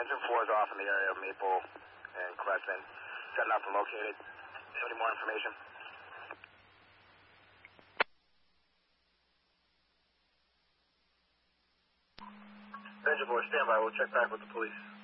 Engine 4 is off in the area of Maple and Crescent. Setting up and located. Any more information? Engine 4, stand by. We'll check back with the police.